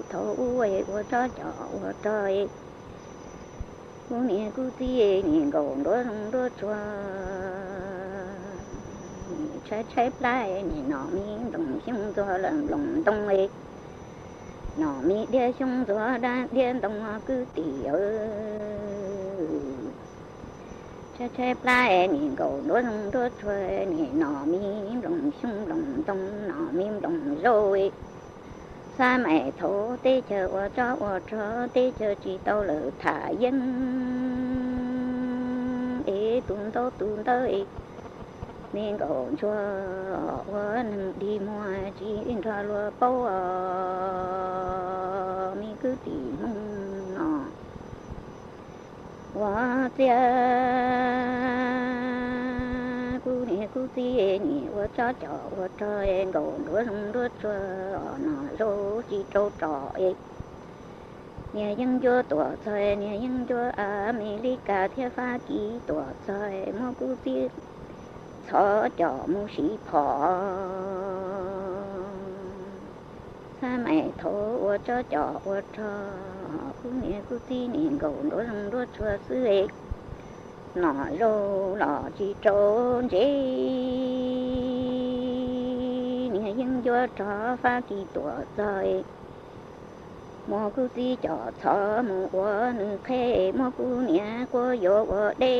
头为我找找我找耶，我念古地念够多弄多抓，你拆拆不来你闹明东兄做冷隆东诶，闹明的兄做单点东啊古地儿。trái trái lại nhìn cầu đốt rong đốt chơi nhìn nọ mi rong sung rong đông nọ mi rong rồi xa mẹ thổ tê chờ ở cho tê chờ chỉ tao lỡ thả dân ế tun tới nên cầu cho đi mua chỉ cho lúa bao mi cứ tìm nọ我家姑爹你我找找我找哎，狗多什多找那肉鸡周找哎，你应着多菜，你应着美利加铁发鸡多菜，我姑爹炒脚木西跑，三埋头我找找我找。姑爹年狗多人多出事诶，那肉那鸡周这，你应着茶发几多在，莫姑爹叫草木我能开，莫姑娘过有我的。